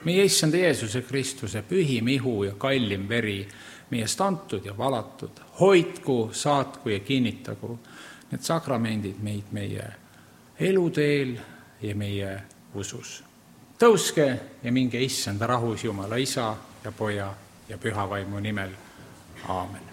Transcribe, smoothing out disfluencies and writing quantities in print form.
meie issanda Jeesuse Kristuse pühim ihu ja kallim veri meiest antud ja valatud, hoidku, saatku ja kinnitagu need sakramendid meid meie eluteel ja meie usus. Tõuske ja minge issanda rahus Jumala Isa ja Poja ja Püha Vaimu nimel. Aamen.